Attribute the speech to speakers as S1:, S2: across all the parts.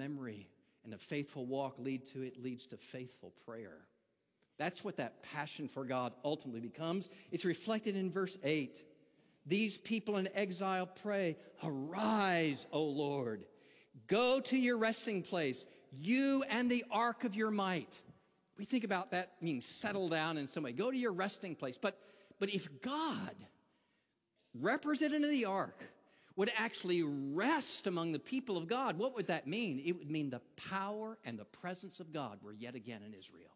S1: memory and a faithful walk leads to faithful prayer. That's what that passion for God ultimately becomes. It's reflected in verse 8. These people in exile pray, "Arise, O Lord. Go to your resting place, you and the ark of your might." We think about that meaning settle down in some way. Go to your resting place. But if God, represented in the ark, would actually rest among the people of God, what would that mean? It would mean the power and the presence of God were yet again in Israel.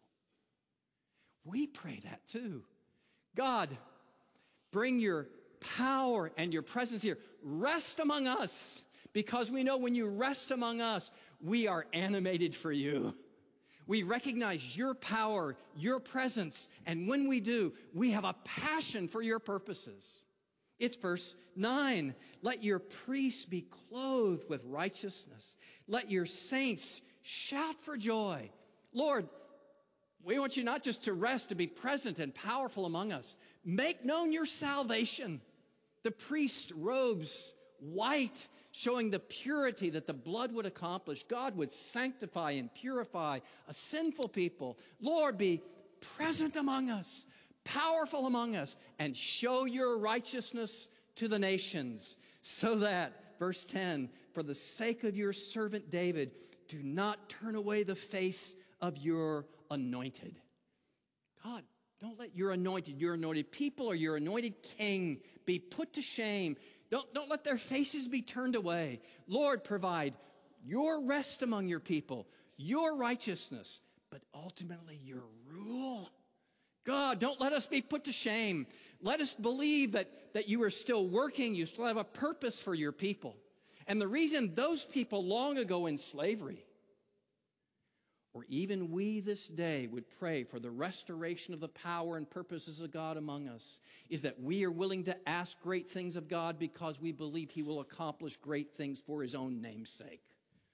S1: We pray that too. God, bring your power and your presence here. Rest among us, because we know when you rest among us, we are animated for you. We recognize your power, your presence, and when we do, we have a passion for your purposes. It's verse 9. Let your priests be clothed with righteousness. Let your saints shout for joy. Lord, we want you not just to rest, to be present and powerful among us. Make known your salvation. The priest robes white, showing the purity that the blood would accomplish. God would sanctify and purify a sinful people. Lord, be present among us, powerful among us, and show your righteousness to the nations, so that, verse 10, for the sake of your servant David, do not turn away the face of your anointed. God, don't let your anointed people or your anointed king be put to shame. Don't let their faces be turned away. Lord, provide your rest among your people, your righteousness, but ultimately your rule. God, don't let us be put to shame. Let us believe that you are still working, you still have a purpose for your people. And the reason those people long ago in slavery, or even we this day, would pray for the restoration of the power and purposes of God among us, is that we are willing to ask great things of God because we believe He will accomplish great things for His own name's sake.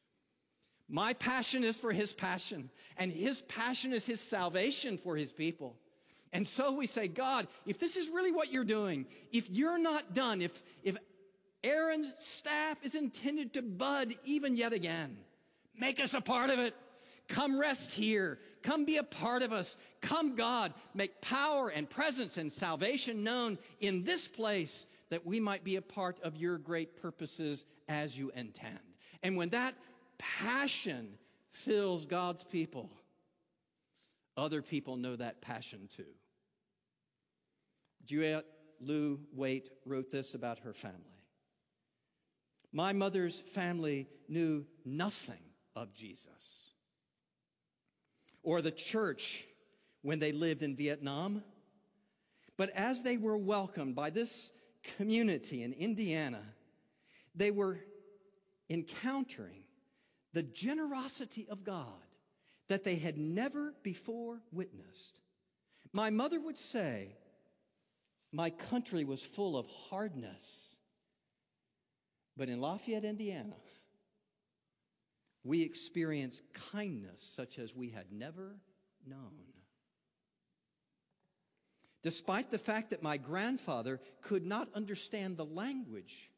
S1: My passion is for His passion, and His passion is His salvation for His people. And so we say, God, if this is really what you're doing, if you're not done, if Aaron's staff is intended to bud even yet again, make us a part of it. Come rest here. Come be a part of us. Come, God, make power and presence and salvation known in this place, that we might be a part of your great purposes as you intend. And when that passion fills God's people, other people know that passion too. Juliette Lou Waite wrote this about her family. My mother's family knew nothing of Jesus or the church when they lived in Vietnam. But as they were welcomed by this community in Indiana, they were encountering the generosity of God that they had never before witnessed. My mother would say, my country was full of hardness, but in Lafayette, Indiana, we experienced kindness such as we had never known. Despite the fact that my grandfather could not understand the language,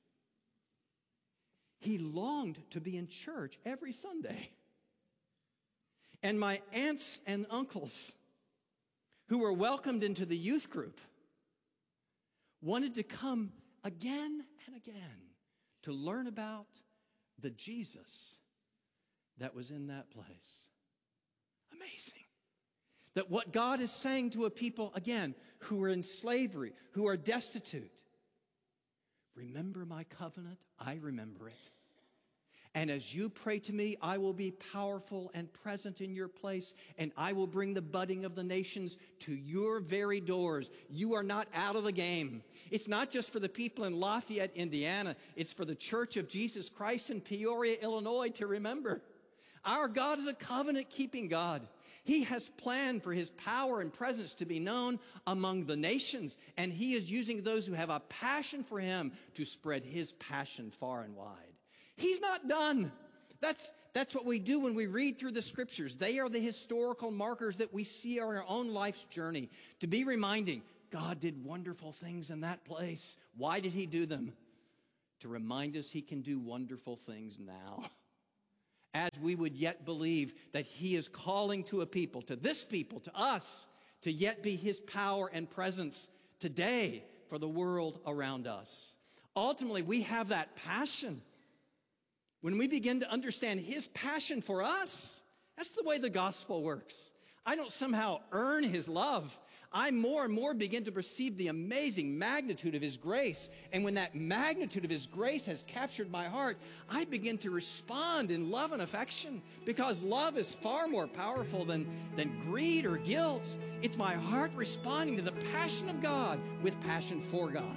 S1: he longed to be in church every Sunday. And my aunts and uncles, who were welcomed into the youth group, wanted to come again and again to learn about the Jesus that was in that place. Amazing. That what God is saying to a people, again, who are in slavery, who are destitute, remember my covenant, I remember it. And as you pray to me, I will be powerful and present in your place, and I will bring the budding of the nations to your very doors. You are not out of the game. It's not just for the people in Lafayette, Indiana. It's for the Church of Jesus Christ in Peoria, Illinois to remember. Our God is a covenant-keeping God. He has planned for His power and presence to be known among the nations, and He is using those who have a passion for Him to spread His passion far and wide. He's not done. That's what we do when we read through the Scriptures. They are the historical markers that we see on our own life's journey, to be reminding, God did wonderful things in that place. Why did He do them? To remind us He can do wonderful things now. as we would yet believe that he is calling to a people, to this people, to us, to yet be his power and presence today for the world around us. Ultimately, we have that passion. When we begin to understand his passion for us, that's the way the gospel works. I don't somehow earn his love. I more and more begin to perceive the amazing magnitude of his grace. And when that magnitude of his grace has captured my heart, I begin to respond in love and affection, because love is far more powerful than greed or guilt. It's my heart responding to the passion of God with passion for God.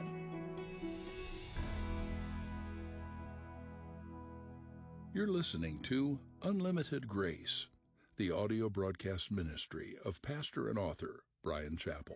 S2: You're listening to Unlimited Grace, the audio broadcast ministry of pastor and author Bryan Chapell.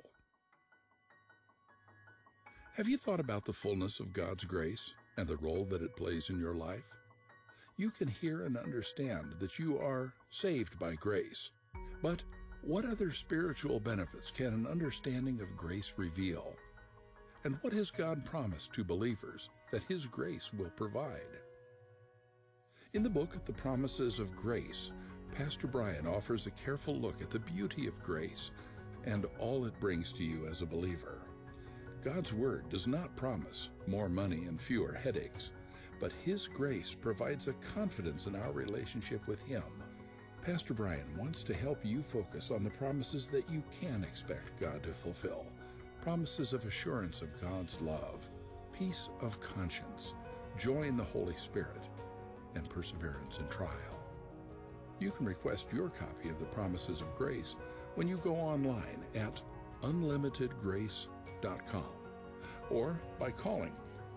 S2: Have you thought about the fullness of God's grace and the role that it plays in your life? You can hear and understand that you are saved by grace, but what other spiritual benefits can an understanding of grace reveal? And what has God promised to believers that his grace will provide? In the book, The Promises of Grace, Pastor Bryan offers a careful look at the beauty of grace and all it brings to you as a believer. God's Word does not promise more money and fewer headaches, but his grace provides a confidence in our relationship with him. Pastor Bryan wants to help you focus on the promises that you can expect God to fulfill, promises of assurance of God's love, peace of conscience, joy in the Holy Spirit, and perseverance in trial. You can request your copy of the Promises of Grace when you go online at unlimitedgrace.com or by calling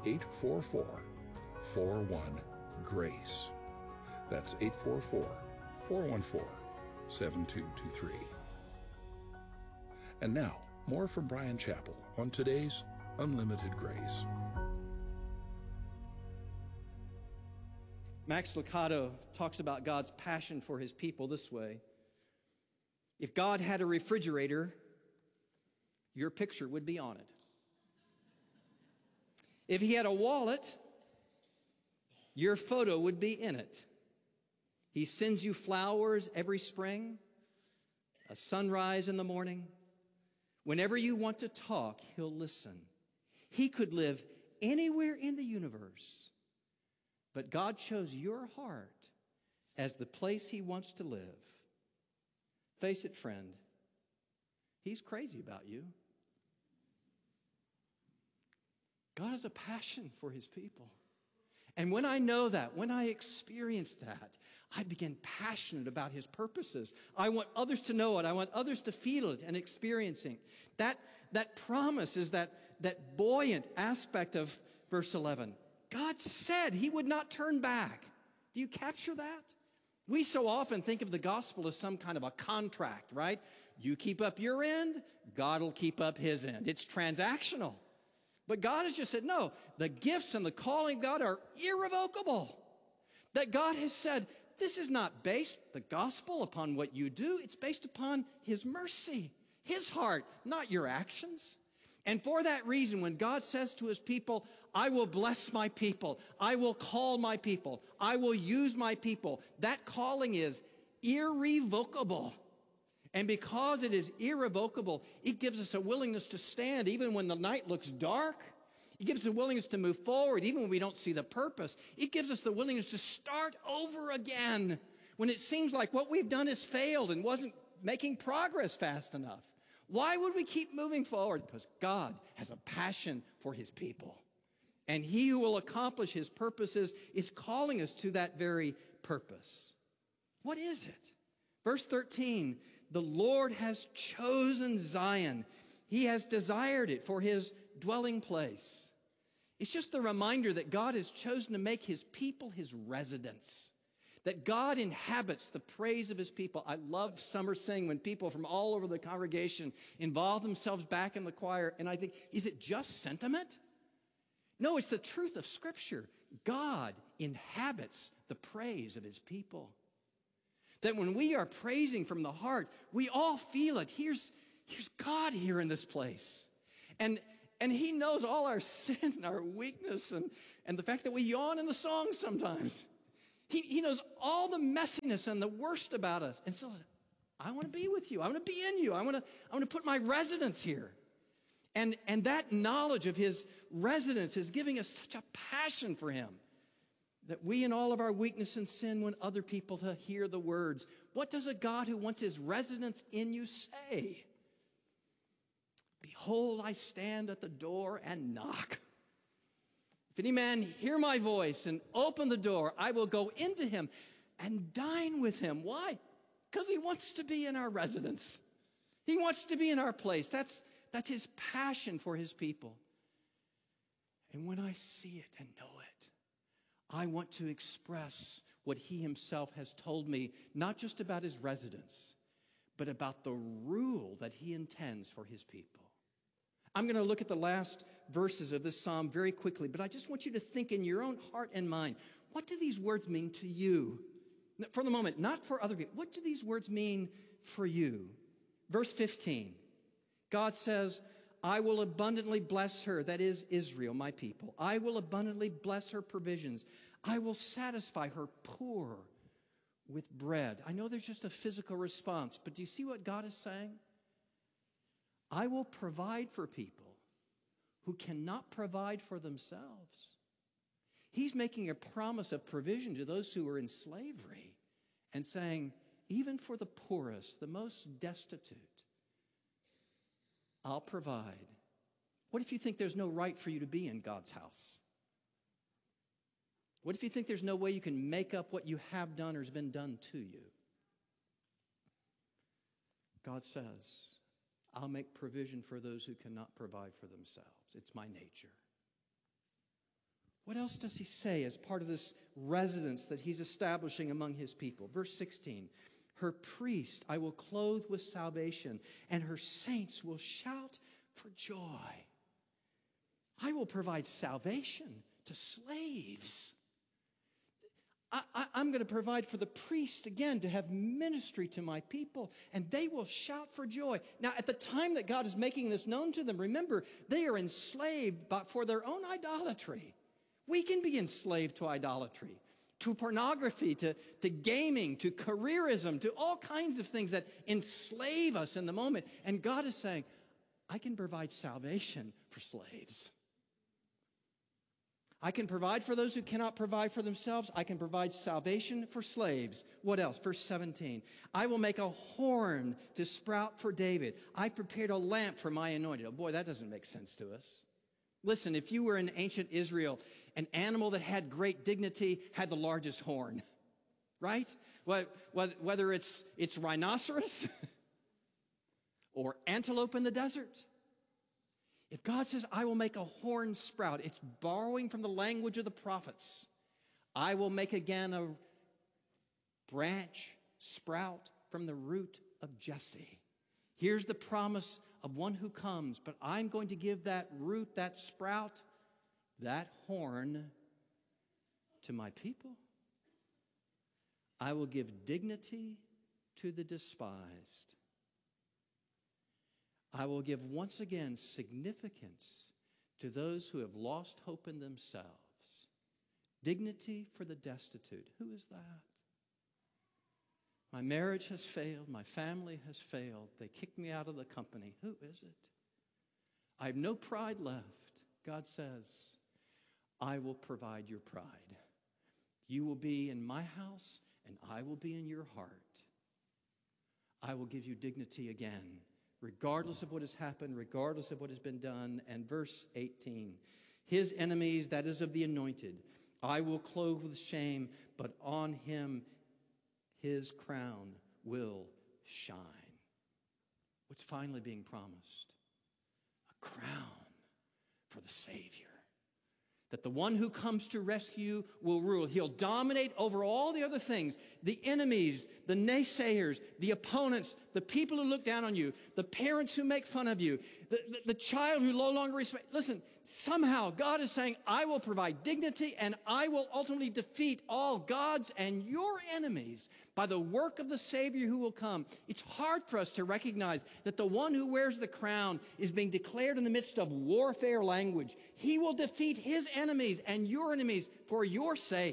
S2: 844-41-GRACE. That's 844-414-7223. And now, more from Bryan Chapell on today's Unlimited Grace.
S1: Max Lucado talks about God's passion for his people this way. If God had a refrigerator, your picture would be on it. If he had a wallet, your photo would be in it. He sends you flowers every spring, a sunrise in the morning. Whenever you want to talk, he'll listen. He could live anywhere in the universe, but God chose your heart as the place he wants to live. Face it, friend, he's crazy about you. God has a passion for his people. And when I know that, when I experience that, I begin passionate about his purposes. I want others to know it. I want others to feel it and experiencing. That promise is that buoyant aspect of verse 11. God said he would not turn back. Do you capture that? We so often think of the gospel as some kind of a contract, right? You keep up your end, God will keep up his end. It's transactional. But God has just said, no, the gifts and the calling of God are irrevocable. That God has said, this is not based, the gospel, upon what you do. It's based upon his mercy, his heart, not your actions. And for that reason, when God says to his people, I will bless my people, I will call my people, I will use my people, that calling is irrevocable. And because it is irrevocable, it gives us a willingness to stand even when the night looks dark. It gives us a willingness to move forward even when we don't see the purpose. It gives us the willingness to start over again when it seems like what we've done has failed and wasn't making progress fast enough. Why would we keep moving forward? Because God has a passion for his people. And he who will accomplish his purposes is calling us to that very purpose. What is it? Verse 13, the Lord has chosen Zion. He has desired it for his dwelling place. It's just the reminder that God has chosen to make his people his residence. That God inhabits the praise of his people. I love summer sing when people from all over the congregation involve themselves back in the choir. And I think, is it just sentiment? No, it's the truth of Scripture. God inhabits the praise of his people. That when we are praising from the heart, we all feel it. Here's God here in this place. And he knows all our sin and our weakness and the fact that we yawn in the songs sometimes. He knows all the messiness and the worst about us. And so I want to be with you. I want to be in you. I want to put my residence here. And that knowledge of his residence is giving us such a passion for him that we, in all of our weakness and sin, want other people to hear the words. What does a God who wants his residence in you say? Behold, I stand at the door and knock. If any man hear my voice and open the door, I will go into him and dine with him. Why? Because he wants to be in our residence. He wants to be in our place. That's his passion for his people. And when I see it and know it, I want to express what he himself has told me, not just about his residence, but about the rule that he intends for his people. I'm going to look at the last verses of this psalm very quickly, but I just want you to think in your own heart and mind, what do these words mean to you? For the moment, not for other people. What do these words mean for you? Verse 15, God says, I will abundantly bless her, that is Israel, my people. I will abundantly bless her provisions. I will satisfy her poor with bread. I know there's just a physical response, but do you see what God is saying? I will provide for people who cannot provide for themselves. He's making a promise of provision to those who are in slavery and saying, even for the poorest, the most destitute, I'll provide. What if you think there's no right for you to be in God's house? What if you think there's no way you can make up what you have done or has been done to you? God says, I'll make provision for those who cannot provide for themselves. It's my nature. What else does he say as part of this residence that he's establishing among his people? Verse 16, her priest I will clothe with salvation, and her saints will shout for joy. I will provide salvation to slaves. I'm going to provide for the priest, again, to have ministry to my people, and they will shout for joy. Now, at the time that God is making this known to them, remember, they are enslaved for their own idolatry. We can be enslaved to idolatry, to pornography, to gaming, to careerism, to all kinds of things that enslave us in the moment. And God is saying, I can provide salvation for slaves. I can provide for those who cannot provide for themselves. I can provide salvation for slaves. What else? Verse 17. I will make a horn to sprout for David. I prepared a lamp for my anointed. Oh boy, that doesn't make sense to us. Listen, if you were in ancient Israel, an animal that had great dignity had the largest horn, right? Whether it's rhinoceros or antelope in the desert. If God says, I will make a horn sprout, it's borrowing from the language of the prophets. I will make again a branch sprout from the root of Jesse. Here's the promise of one who comes, but I'm going to give that root, that sprout, that horn to my people. I will give dignity to the despised. I will give once again significance to those who have lost hope in themselves. Dignity for the destitute. Who is that? My marriage has failed. My family has failed. They kicked me out of the company. Who is it? I have no pride left. God says, I will provide your pride. You will be in my house, and I will be in your heart. I will give you dignity again, regardless of what has happened, regardless of what has been done. And verse 18, his enemies, that is of the anointed, I will clothe with shame, but on him his crown will shine. What's finally being promised? A crown for the Savior. That the one who comes to rescue will rule. He'll dominate over all the other things. The enemies, the naysayers, the opponents, the people who look down on you, the parents who make fun of you, the child who no longer respects. Listen, somehow God is saying, I will provide dignity and I will ultimately defeat all God's and your enemies by the work of the Savior who will come. It's hard for us to recognize that the one who wears the crown is being declared in the midst of warfare language. He will defeat his enemies and your enemies for your sake.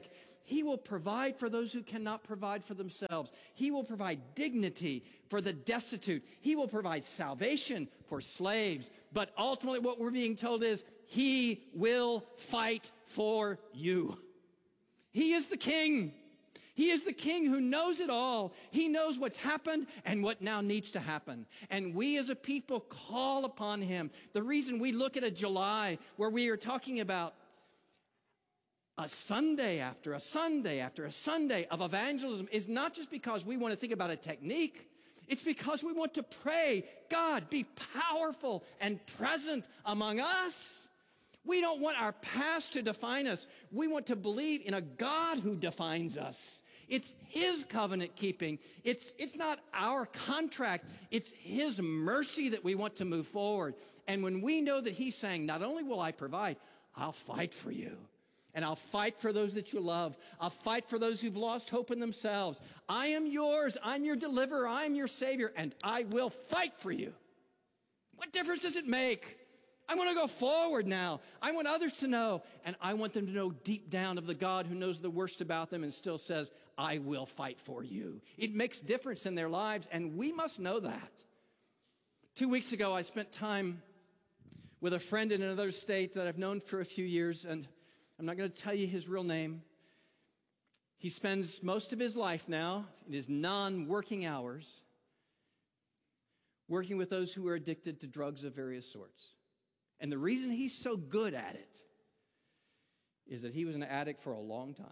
S1: He will provide for those who cannot provide for themselves. He will provide dignity for the destitute. He will provide salvation for slaves. But ultimately what we're being told is he will fight for you. He is the king. He is the king who knows it all. He knows what's happened and what now needs to happen. And we as a people call upon him. The reason we look at a July where we are talking about a Sunday after a Sunday after a Sunday of evangelism is not just because we want to think about a technique. It's because we want to pray, God, be powerful and present among us. We don't want our past to define us. We want to believe in a God who defines us. It's his covenant keeping. It's not our contract. It's his mercy that we want to move forward. And when we know that he's saying, not only will I provide, I'll fight for you. And I'll fight for those that you love. I'll fight for those who've lost hope in themselves. I am yours. I'm your deliverer. I'm your savior. And I will fight for you. What difference does it make? I want to go forward now. I want others to know. And I want them to know deep down of the God who knows the worst about them and still says, I will fight for you. It makes difference in their lives, and we must know that. 2 weeks ago, I spent time with a friend in another state that I've known for a few years, and I'm not going to tell you his real name. He spends most of his life now, in his non-working hours, working with those who are addicted to drugs of various sorts. And the reason he's so good at it is that he was an addict for a long time.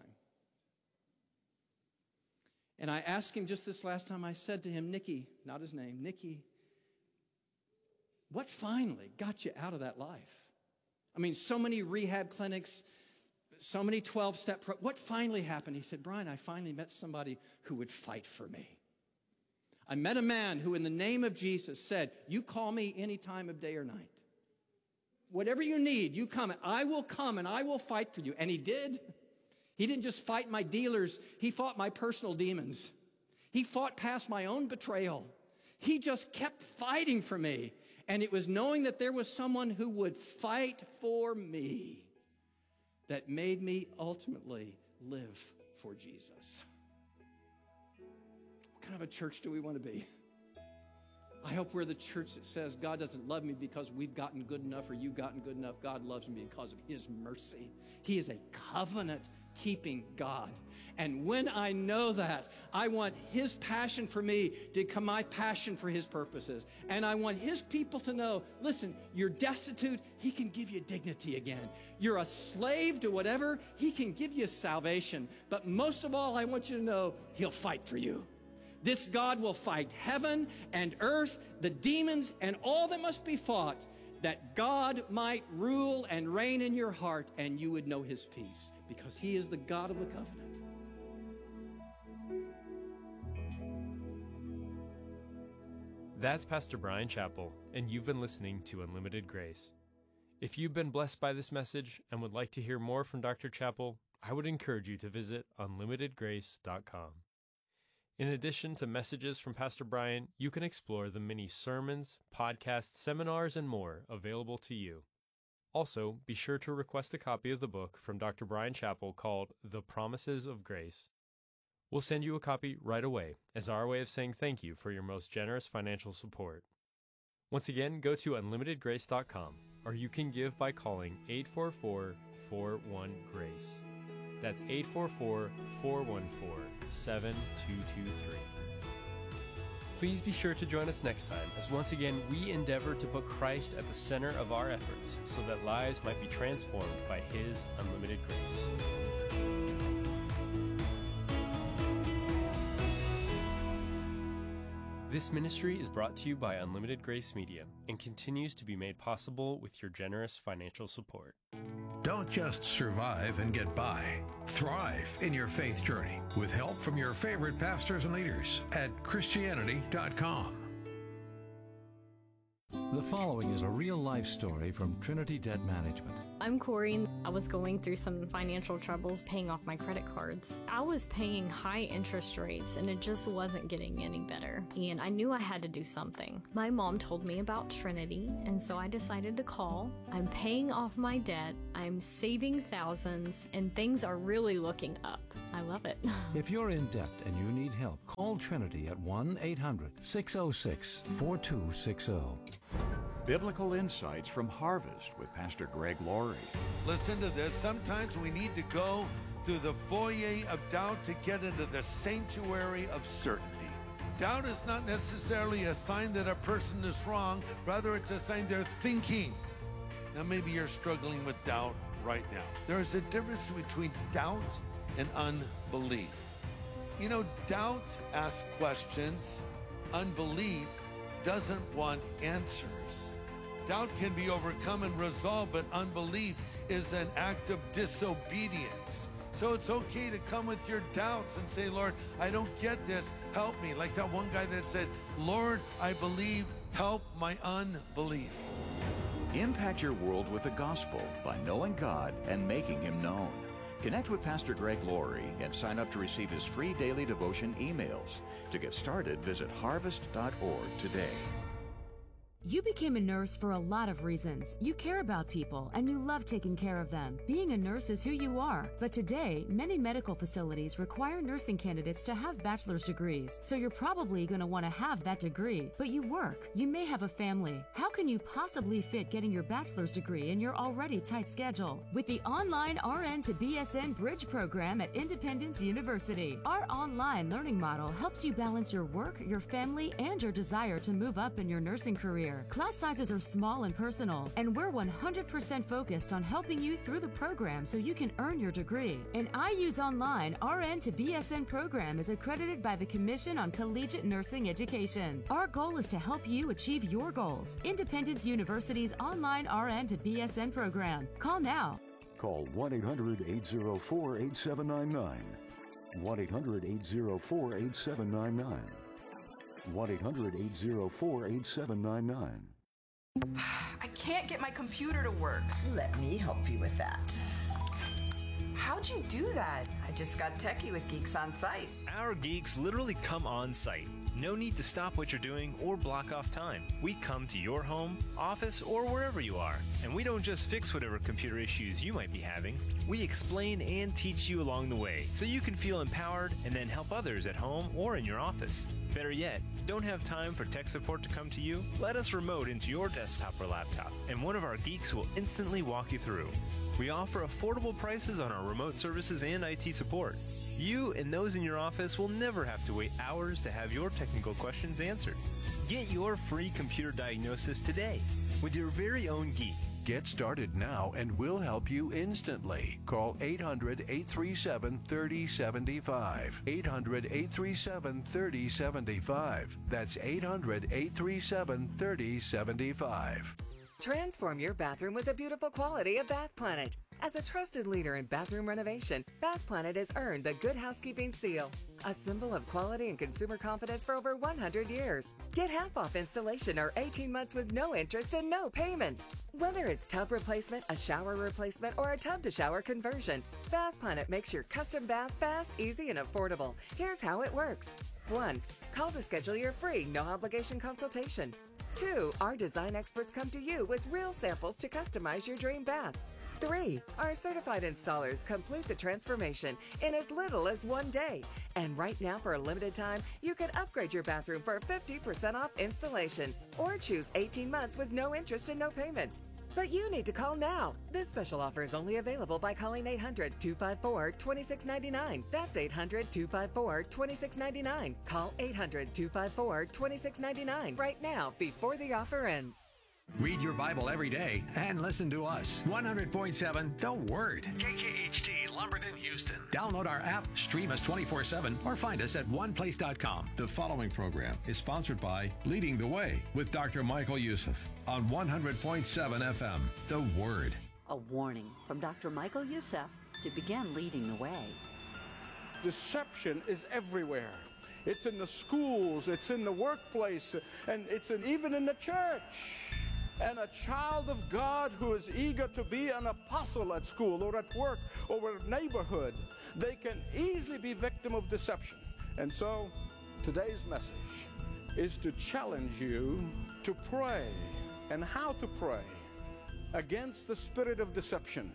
S1: And I asked him just this last time, I said to him, Nicky, not his name, Nicky, what finally got you out of that life? I mean, so many rehab clinics, so many 12-step what finally happened? He said, Brian, I finally met somebody who would fight for me. I met a man who in the name of Jesus said, you call me any time of day or night. Whatever you need, you come. I will come and I will fight for you. And he did. He didn't just fight my dealers. He fought my personal demons. He fought past my own betrayal. He just kept fighting for me. And it was knowing that there was someone who would fight for me that made me ultimately live for Jesus. What kind of a church do we want to be? I hope we're the church that says, God doesn't love me because we've gotten good enough or you've gotten good enough. God loves me because of his mercy. He is a covenant-keeping God. And when I know that, I want his passion for me to become my passion for his purposes. And I want his people to know, listen, you're destitute, he can give you dignity again. You're a slave to whatever, he can give you salvation. But most of all, I want you to know, he'll fight for you. This God will fight heaven and earth, the demons, and all that must be fought, that God might rule and reign in your heart and you would know his peace, because he is the God of the covenant.
S3: That's Pastor Brian Chappell, and you've been listening to Unlimited Grace. If you've been blessed by this message and would like to hear more from Dr. Chappell, I would encourage you to visit unlimitedgrace.com. In addition to messages from Pastor Brian, you can explore the many sermons, podcasts, seminars, and more available to you. Also, be sure to request a copy of the book from Dr. Brian Chappell called The Promises of Grace. We'll send you a copy right away as our way of saying thank you for your most generous financial support. Once again, go to unlimitedgrace.com, or you can give by calling 844-41-GRACE. That's 844-414-7223. Please be sure to join us next time as once again we endeavor to put Christ at the center of our efforts so that lives might be transformed by his unlimited grace. This ministry is brought to you by Unlimited Grace Media and continues to be made possible with your generous financial support.
S4: Don't just survive and get by. Thrive in your faith journey with help from your favorite pastors and leaders at Christianity.com.
S5: The following is a real-life story from Trinity Debt Management.
S6: I'm Corey. I was going through some financial troubles paying off my credit cards. I was paying high interest rates and it just wasn't getting any better. And I knew I had to do something. My mom told me about Trinity, and so I decided to call. I'm paying off my debt, I'm saving thousands, and things are really looking up. I love it.
S5: If you're in debt and you need help, call Trinity at 1-800-606-4260.
S7: Biblical Insights from Harvest with Pastor Greg Laurie.
S8: Listen to this. Sometimes we need to go through the foyer of doubt to get into the sanctuary of certainty. Doubt is not necessarily a sign that a person is wrong. Rather, it's a sign they're thinking. Now, maybe you're struggling with doubt right now. There is a difference between doubt and unbelief. You know, doubt asks questions. Unbelief doesn't want answers. Doubt can be overcome and resolved, but unbelief is an act of disobedience. So it's okay to come with your doubts and say, Lord, I don't get this, help me. Like that one guy that said, Lord, I believe, help my unbelief.
S7: Impact your world with the gospel by knowing God and making Him known. Connect with Pastor Greg Laurie and sign up to receive his free daily devotion emails. To get started, visit harvest.org today.
S9: You became a nurse for a lot of reasons. You care about people and you love taking care of them. Being a nurse is who you are. But today, many medical facilities require nursing candidates to have bachelor's degrees. So you're probably going to want to have that degree. But you work. You may have a family. How can you possibly fit getting your bachelor's degree in your already tight schedule? With the online RN to BSN Bridge program at Independence University, our online learning model helps you balance your work, your family, and your desire to move up in your nursing career. Class sizes are small and personal, and we're 100% focused on helping you through the program so you can earn your degree. An IU's online RN to BSN program is accredited by the Commission on Collegiate Nursing Education. Our goal is to help you achieve your goals. Independence University's online RN to BSN program. Call now.
S10: Call 1-800-804-8799. 1-800-804-8799. 1-800-804-8799.
S11: I can't get my computer to work.
S12: Let me help you with that.
S11: How'd you do that?
S12: I just got techie with Geeks on Site.
S13: Our geeks literally come on site. No need to stop what you're doing or block off time. We come to your home, office, or wherever you are. And we don't just fix whatever computer issues you might be having. We explain and teach you along the way so you can feel empowered and then help others at home or in your office. Better yet, don't have time for tech support to come to you? Let us remote into your desktop or laptop, and one of our geeks will instantly walk you through. We offer affordable prices on our remote services and IT support. You and those in your office will never have to wait hours to have your technical questions answered. Get your free computer diagnosis today with your very own geek.
S2: Get started now and we'll help you instantly. Call 800-837-3075. 800-837-3075. That's 800-837-3075.
S14: Transform your bathroom with the beautiful quality of Bath Planet. As a trusted leader in bathroom renovation, Bath Planet has earned the Good Housekeeping Seal, a symbol of quality and consumer confidence for over 100 years. Get half off installation or 18 months with no interest and no payments. Whether it's tub replacement, a shower replacement, or a tub-to-shower conversion, Bath Planet makes your custom bath fast, easy, and affordable. Here's how it works. 1. Call to schedule your free, no-obligation consultation. 2. Our design experts come to you with real samples to customize your dream bath. 3. Our certified installers complete the transformation in as little as 1 day. And right now, for a limited time, you can upgrade your bathroom for 50% off installation or choose 18 months with no interest and no payments. But you need to call now. This special offer is only available by calling 800-254-2699. That's 800-254-2699. Call 800-254-2699 right now before the offer ends.
S4: Read your Bible every day and listen to us. 100.7 The Word. KKHT, Lumberton, Houston. Download our app, stream us 24/7, or find us at oneplace.com.
S15: The following program is sponsored by Leading the Way with Dr. Michael Youssef on 100.7 FM. The Word.
S16: A warning from Dr. Michael Youssef to begin leading the way.
S17: Deception is everywhere. It's in the schools, it's in the workplace, and it's even in the church. And a child of God who is eager to be an apostle at school or at work or a neighborhood, they can easily be victim of deception. And so today's message is to challenge you to pray and how to pray against the spirit of deception.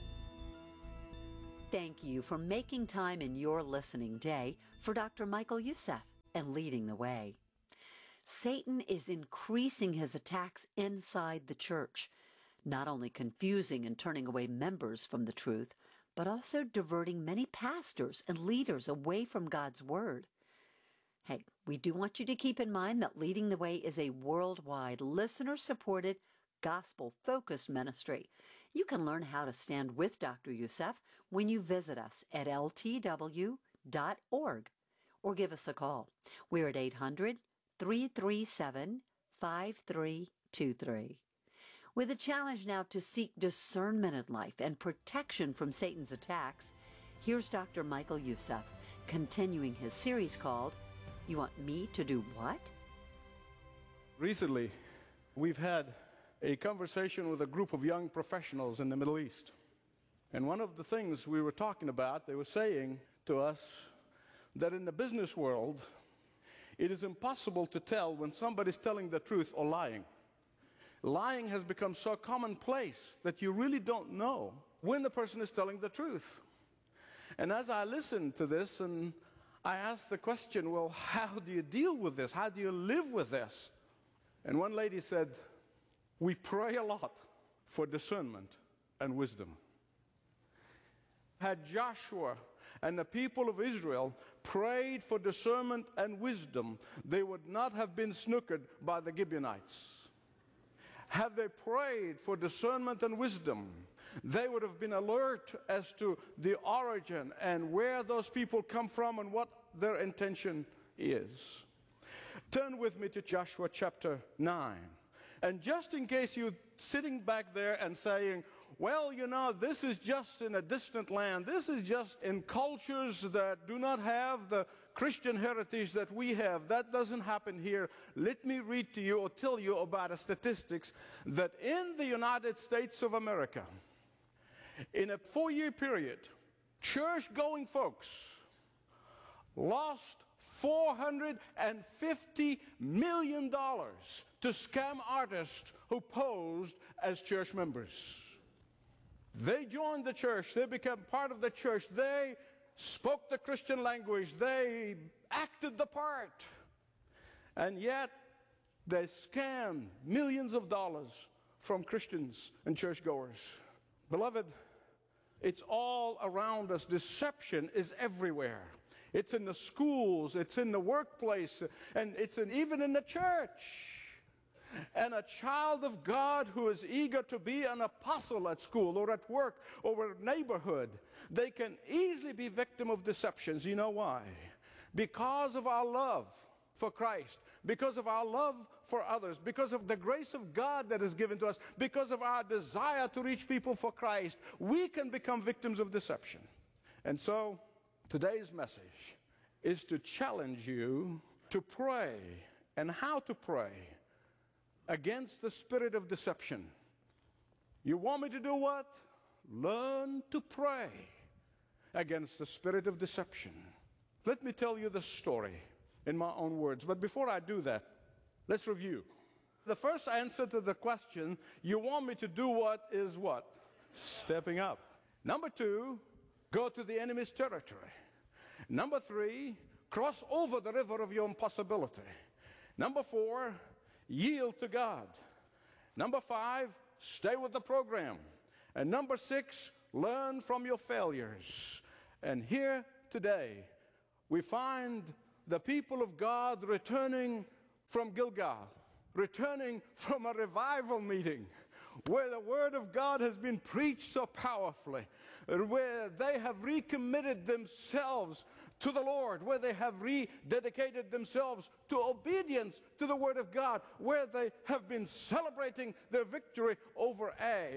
S16: Thank you for making time in your listening day for Dr. Michael Youssef and Leading the Way. Satan is increasing his attacks inside the church, not only confusing and turning away members from the truth, but also diverting many pastors and leaders away from God's Word. Hey, we do want you to keep in mind that Leading the Way is a worldwide, listener-supported, gospel-focused ministry. You can learn how to stand with Dr. Youssef when you visit us at ltw.org or give us a call. We're at 800-337-5323. With a challenge now to seek discernment in life and protection from Satan's attacks, here's Dr. Michael Youssef continuing his series called You Want Me to Do What?
S17: Recently, we've had a conversation with a group of young professionals in the Middle East. And one of the things we were talking about, they were saying to us that in the business world, it is impossible to tell when somebody's telling the truth or lying. Lying has become so commonplace that you really don't know when the person is telling the truth. And as I listened to this, and I asked the question, well, how do you deal with this? How do you live with this? And one lady said, we pray a lot for discernment and wisdom. Had Joshua and the people of Israel prayed for discernment and wisdom, they would not have been snookered by the Gibeonites. Had they prayed for discernment and wisdom, they would have been alert as to the origin and where those people come from and what their intention is. Turn with me to Joshua chapter 9. And just in case you're sitting back there and saying, well, you know, this is just in a distant land. This is just in cultures that do not have the Christian heritage that we have. That doesn't happen here. Let me read to you or tell you about a statistics that in the United States of America, in a 4-year period, church-going folks lost $450 million to scam artists who posed as church members. They joined the church. They became part of the church. They spoke the Christian language. They acted the part. And yet, they scammed millions of dollars from Christians and churchgoers. Beloved, it's all around us. Deception is everywhere. It's in the schools, it's in the workplace, and it's even in the church. And a child of God who is eager to be an apostle at school or at work or a neighborhood, they can easily be victim of deceptions. You know why? Because of our love for Christ, because of our love for others, because of the grace of God that is given to us, because of our desire to reach people for Christ, we can become victims of deception. And so, today's message is to challenge you to pray and how to pray against the spirit of deception. You want me to do what? Learn to pray against the spirit of deception. Let me tell you the story in my own words. But before I do that, let's review. The first answer to the question, you want me to do what, is what? Stepping up. Number 2, go to the enemy's territory. Number 3, cross over the river of your impossibility. Number 4, yield to God. Number 5, stay with the program. And number 6, learn from your failures. And here today, we find the people of God returning from Gilgal, returning from a revival meeting where the Word of God has been preached so powerfully, where they have recommitted themselves to the Lord, where they have rededicated themselves to obedience to the Word of God, where they have been celebrating their victory over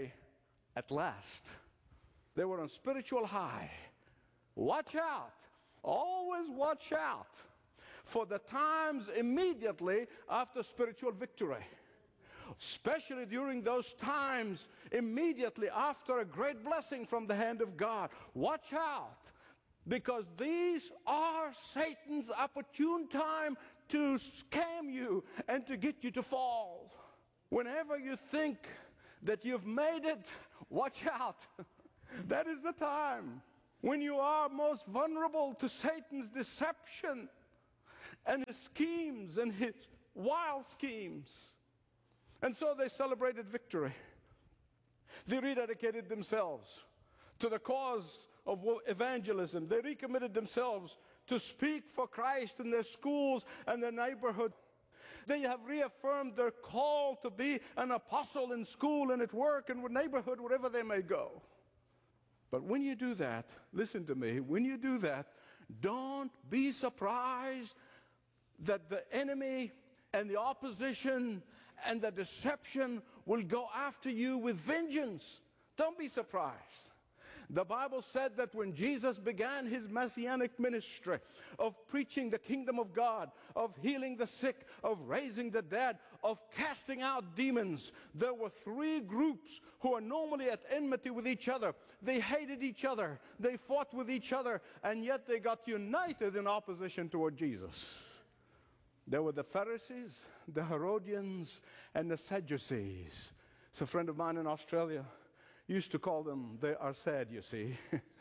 S17: at last. They were on spiritual high. Watch out. Always watch out for the times immediately after spiritual victory. especially during those times immediately after a great blessing from the hand of God. Watch out, because these are Satan's opportune time to scam you and to get you to fall. Whenever you think that you've made it, watch out. That is the time when you are most vulnerable to Satan's deception and his schemes and his wild schemes. And so they celebrated victory. They rededicated themselves to the cause of evangelism. They recommitted themselves to speak for Christ in their schools and their neighborhood. They have reaffirmed their call to be an apostle in school and at work and neighborhood, wherever they may go. But when you do that, listen to me, when you do that, don't be surprised that the enemy and the opposition and the deception will go after you with vengeance. Don't be surprised. The Bible said that when Jesus began his messianic ministry of preaching the kingdom of God, of healing the sick, of raising the dead, of casting out demons, there were three groups who are normally at enmity with each other. They hated each other, they fought with each other, and yet they got united in opposition toward Jesus. There were the Pharisees, the Herodians, and the Sadducees. It's a friend of mine in Australia used to call them, they are sad, you see.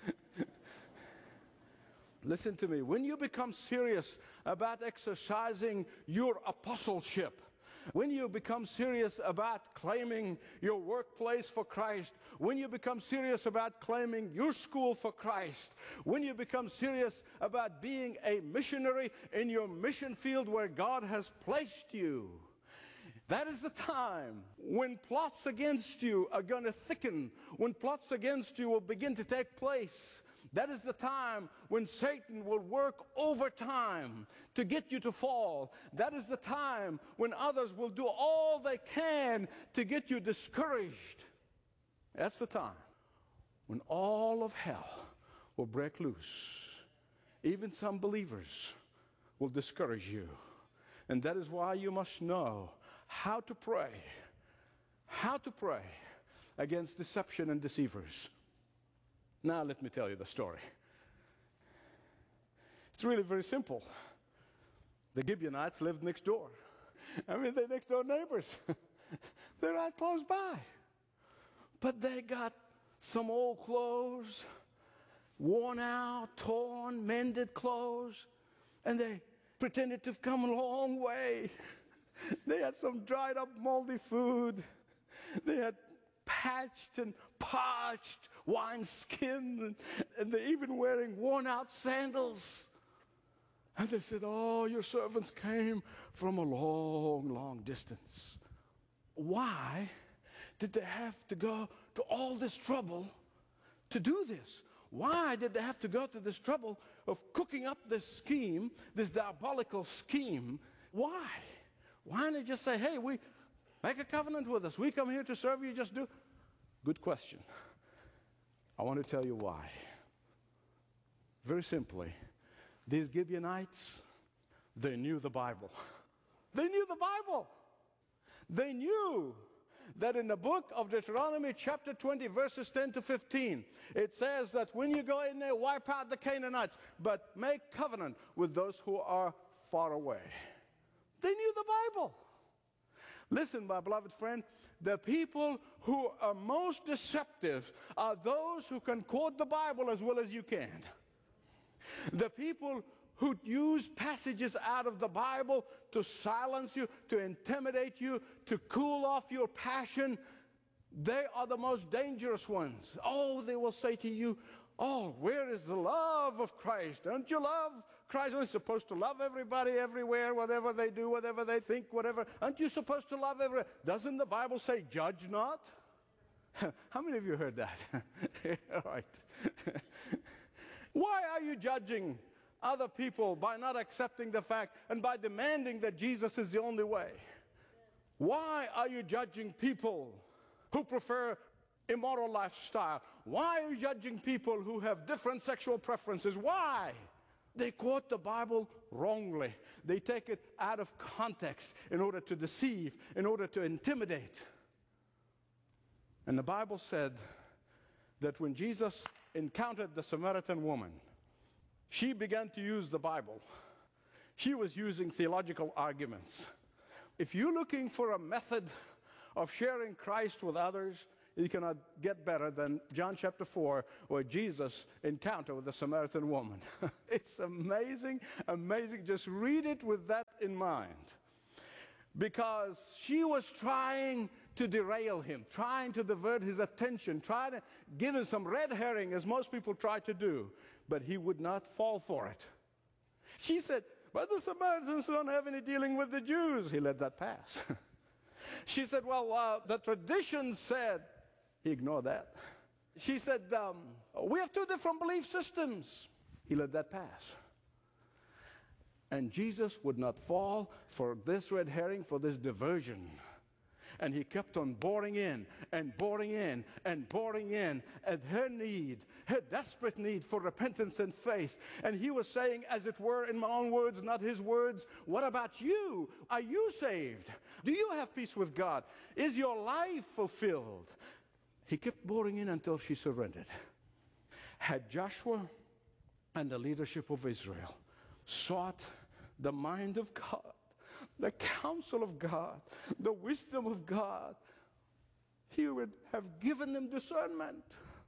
S17: Listen to me. When you become serious about exercising your apostleship, when you become serious about claiming your workplace for Christ, when you become serious about claiming your school for Christ, when you become serious about being a missionary in your mission field where God has placed you, that is the time when plots against you are going to thicken, when plots against you will begin to take place. That is the time when Satan will work overtime to get you to fall. That is the time when others will do all they can to get you discouraged. That's the time when all of hell will break loose. Even some believers will discourage you. And that is why you must know how to pray against deception and deceivers. Now let me tell you the story. It's really very simple. The Gibeonites lived next door. I mean, they're next door neighbors. They're right close by. But they got some old clothes, worn out, torn, mended clothes, and they pretended to have come a long way. They had some dried up moldy food. They had patched and parched wineskin, and they're even wearing worn out sandals. And they said, oh, your servants came from a long, long distance. Why did they have to go to all this trouble to do this? Why did they have to go to this trouble of cooking up this scheme, this diabolical scheme? Why? Why don't they just say, hey, we make a covenant with us. We come here to serve you, just do. Good question. I want to tell you why. Very simply, these Gibeonites, they knew the Bible. They knew the Bible. They knew that in the book of Deuteronomy chapter 20, verses 10 to 15, it says that when you go in there, wipe out the Canaanites, but make covenant with those who are far away. They knew the Bible. Listen, my beloved friend, the people who are most deceptive are those who can quote the Bible as well as you can. The people who use passages out of the Bible to silence you, to intimidate you, to cool off your passion, they are the most dangerous ones. Oh, they will say to you, oh, where is the love of Christ? Don't you love Christ? Aren't you supposed to love everybody, everywhere, whatever they do, whatever they think, whatever? Aren't you supposed to love everyone? Doesn't the Bible say, judge not? How many of you heard that? All right. Why are you judging other people by not accepting the fact and by demanding that Jesus is the only way? Why are you judging people who prefer immoral lifestyle? Why are you judging people who have different sexual preferences? Why? They quote the Bible wrongly. They take it out of context in order to deceive, in order to intimidate. And the Bible said that when Jesus encountered the Samaritan woman, she began to use the Bible. She was using theological arguments. If you're looking for a method of sharing Christ with others, you cannot get better than John chapter 4, where Jesus encountered with the Samaritan woman. It's amazing, amazing. Just read it with that in mind. Because she was trying to derail him, trying to divert his attention, trying to give him some red herring, as most people try to do. But he would not fall for it. She said, but the Samaritans don't have any dealing with the Jews. He let that pass. She said, well, the tradition said, he ignored that. She said, we have two different belief systems. He let that pass. And Jesus would not fall for this red herring, for this diversion. And he kept on boring in and boring in and boring in at her need, her desperate need for repentance and faith. And he was saying, as it were, in my own words, not his words, what about you? Are you saved? Do you have peace with God? Is your life fulfilled? He kept boring in until she surrendered. Had Joshua and the leadership of Israel sought the mind of God, the counsel of God, the wisdom of God, he would have given them discernment.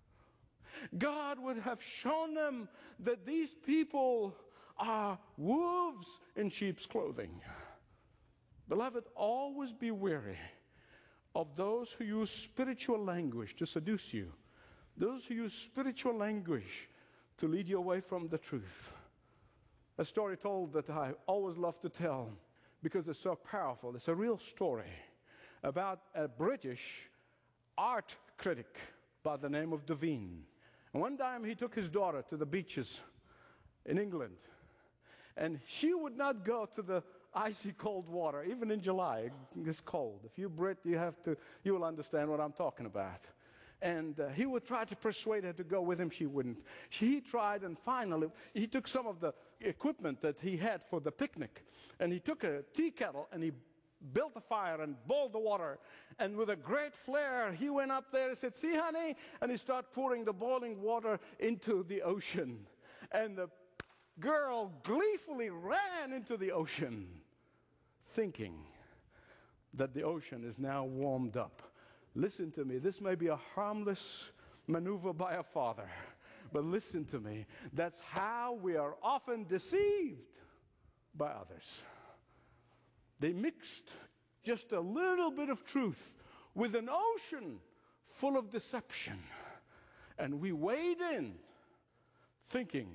S17: God would have shown them that these people are wolves in sheep's clothing. Beloved, always be wary of those who use spiritual language to seduce you, those who use spiritual language to lead you away from the truth. A story told that I always love to tell because it's so powerful. It's a real story about a British art critic by the name of Devine. And one time he took his daughter to the beaches in England, and she would not go to the icy cold water, even in July. It's cold. If you're Brit, you will understand what I'm talking about. And he would try to persuade her to go with him. She wouldn't. He tried, and finally, he took some of the equipment that he had for the picnic, and he took a tea kettle, and he built a fire and boiled the water. And with a great flare, he went up there and said, see, honey? And he started pouring the boiling water into the ocean. And the girl gleefully ran into the ocean, thinking that the ocean is now warmed up. Listen to me. This may be a harmless maneuver by a father, but listen to me. That's how we are often deceived by others. They mixed just a little bit of truth with an ocean full of deception. And we wade in thinking,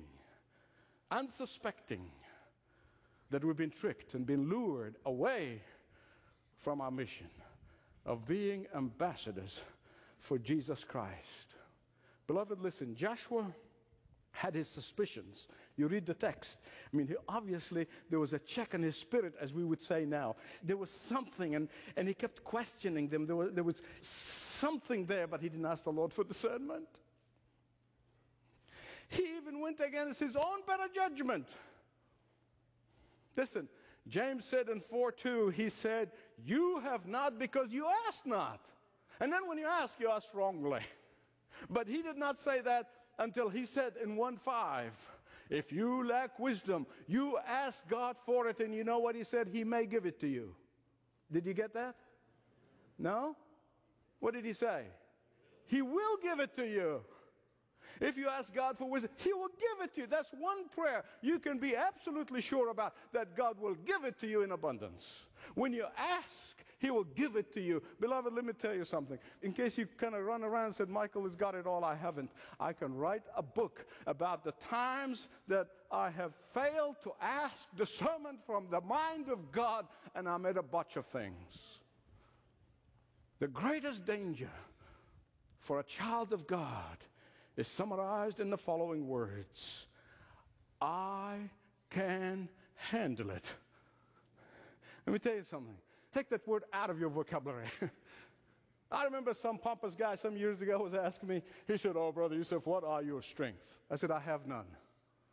S17: unsuspecting, that we've been tricked and been lured away from our mission of being ambassadors for Jesus Christ. Beloved, listen, Joshua had his suspicions. You read the text. I mean, obviously, there was a check in his spirit, as we would say now. There was something, and he kept questioning them. There was something there, but he didn't ask the Lord for discernment. He even went against his own better judgment. Listen, James said in 4:2, he said, you have not because you ask not. And then when you ask wrongly. But he did not say that until he said in 1:5, if you lack wisdom, you ask God for it, and you know what he said? He may give it to you. Did you get that? No? What did he say? He will give it to you. If you ask God for wisdom, he will give it to you. That's one prayer you can be absolutely sure about, that God will give it to you in abundance. When you ask, he will give it to you. Beloved, let me tell you something. In case you kind of run around and said, Michael has got it all, I haven't. I can write a book about the times that I have failed to ask discernment from the mind of God, and I made a bunch of things. The greatest danger for a child of God is summarized in the following words: I can handle it. Let me tell you something. Take that word out of your vocabulary. I remember some pompous guy some years ago was asking me, he said, oh, Brother Yusuf, what are your strengths? I said, I have none.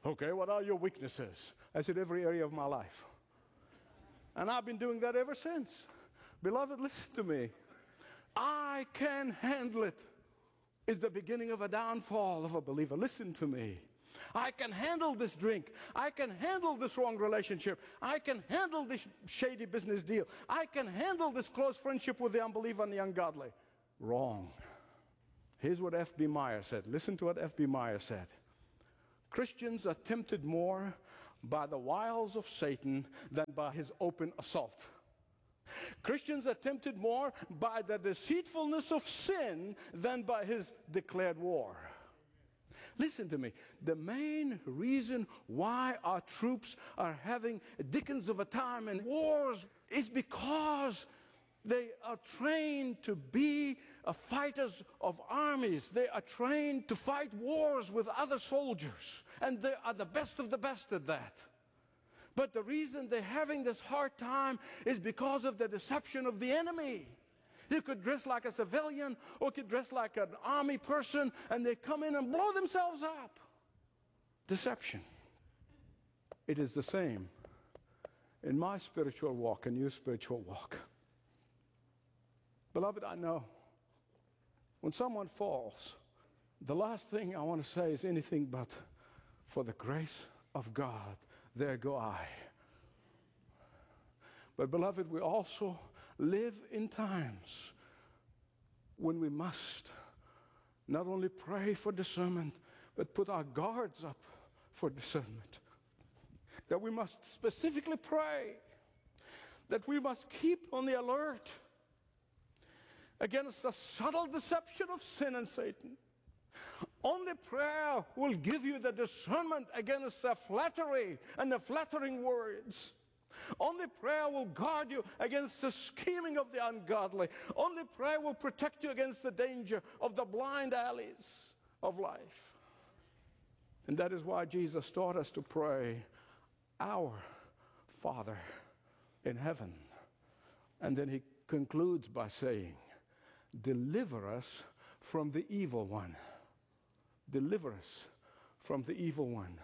S17: Okay, what are your weaknesses? I said, every area of my life. And I've been doing that ever since. Beloved, listen to me. I can handle it. It's the beginning of a downfall of a believer. Listen to me. I can handle this drink. I can handle this wrong relationship. I can handle this shady business deal. I can handle this close friendship with the unbeliever and the ungodly. Wrong. Here's what F.B. Meyer said. Listen to what F.B. Meyer said. Christians are tempted more by the wiles of Satan than by his open assault. Christians are tempted more by the deceitfulness of sin than by his declared war. Listen to me. The main reason why our troops are having dickens of a time in wars is because they are trained to be fighters of armies. They are trained to fight wars with other soldiers. And they are the best of the best at that. But the reason they're having this hard time is because of the deception of the enemy. You could dress like a civilian or could dress like an army person, and they come in and blow themselves up. Deception. It is the same in my spiritual walk and your spiritual walk. Beloved, I know when someone falls, the last thing I want to say is anything but, for the grace of God, there go I. But beloved, we also live in times when we must not only pray for discernment, but put our guards up for discernment. That we must specifically pray, that we must keep on the alert against the subtle deception of sin and Satan. Only prayer will give you the discernment against the flattery and the flattering words. Only prayer will guard you against the scheming of the ungodly. Only prayer will protect you against the danger of the blind alleys of life. And that is why Jesus taught us to pray, Our Father in heaven. And then he concludes by saying, deliver us from the evil one. Deliver us from the evil one.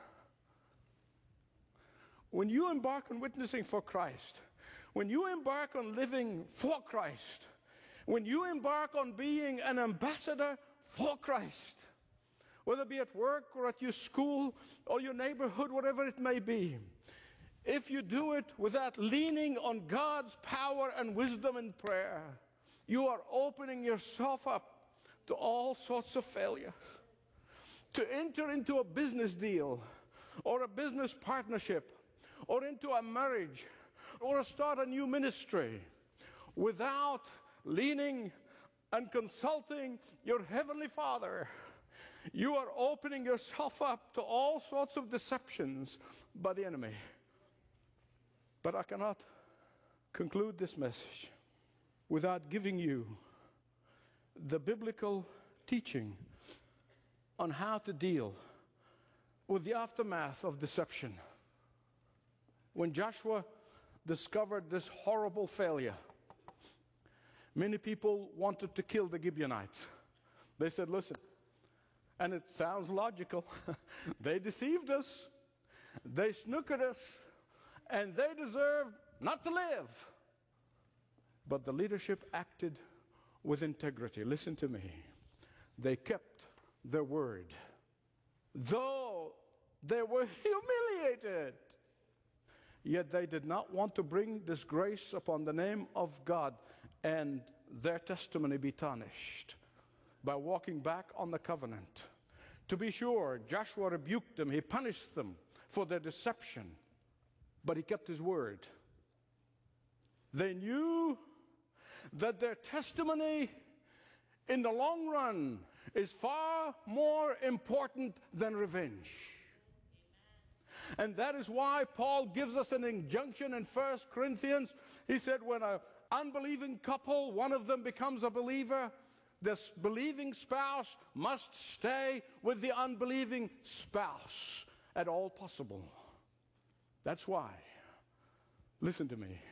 S17: When you embark on witnessing for Christ, when you embark on living for Christ, when you embark on being an ambassador for Christ, whether it be at work or at your school or your neighborhood, whatever it may be, if you do it without leaning on God's power and wisdom in prayer, you are opening yourself up to all sorts of failure. To enter into a business deal or a business partnership or into a marriage or start a new ministry without leaning and consulting your Heavenly Father, you are opening yourself up to all sorts of deceptions by the enemy. But I cannot conclude this message without giving you the biblical teaching on how to deal with the aftermath of deception. When Joshua discovered this horrible failure, many people wanted to kill the Gibeonites. They said, listen, and it sounds logical, they deceived us, they snookered us, and they deserved not to live. But the leadership acted with integrity. Listen to me. They kept their word, though they were humiliated. Yet they did not want to bring disgrace upon the name of God and their testimony be tarnished by walking back on the covenant. To be sure, Joshua rebuked them. He punished them for their deception, but he kept his word. They knew that their testimony in the long run is far more important than revenge. And that is why Paul gives us an injunction in 1 Corinthians. He said when an unbelieving couple, one of them becomes a believer, this believing spouse must stay with the unbelieving spouse at all possible. That's why, listen to me,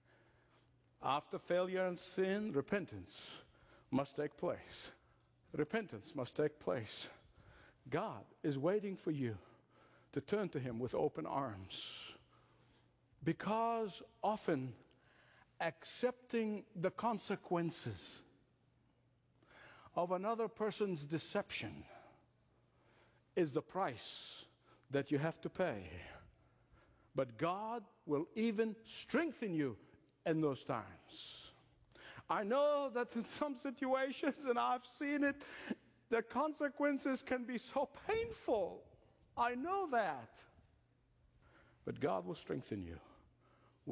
S17: after failure and sin, repentance must take place. Repentance must take place. God is waiting for you to turn to Him with open arms. Because often accepting the consequences of another person's deception is the price that you have to pay. But God will even strengthen you in those times. I know that in some situations, and I've seen it, the consequences can be so painful. I know that. But God will strengthen you.